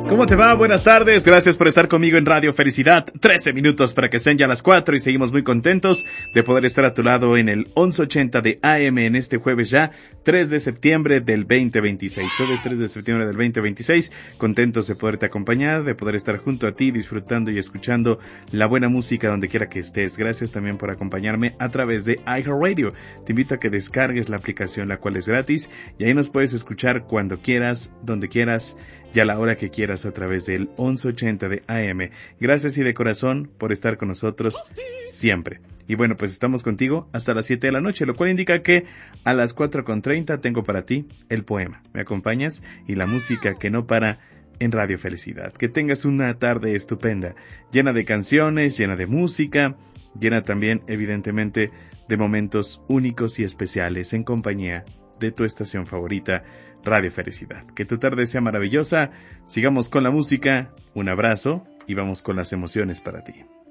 ¿Cómo te va? Buenas tardes. Gracias por estar conmigo en Radio Felicidad. 13 minutos para que sean ya las 4 y seguimos muy contentos de poder estar a tu lado en el 1180 de AM en este jueves ya, 3 de septiembre del 2026. Jueves 3 de septiembre del 2026. Contentos de poderte acompañar, de poder estar junto a ti disfrutando y escuchando la buena música donde quiera que estés. Gracias también por acompañarme a través de iHeartRadio. Te invito a que descargues la aplicación, la cual es gratis, y ahí nos puedes escuchar cuando quieras, donde quieras y a la hora que quieras a través del 1180 de AM. Gracias y de corazón por estar con nosotros siempre. Y bueno, pues estamos contigo hasta las 7 de la noche, lo cual indica que a las 4:30 tengo para ti el poema. ¿Me acompañas? Y la música que no para en Radio Felicidad. Que tengas una tarde estupenda, llena de canciones, llena de música, llena también, evidentemente, de momentos únicos y especiales en compañía de tu estación favorita, Radio Felicidad. Que tu tarde sea maravillosa, sigamos con la música, un abrazo y vamos con las emociones para ti.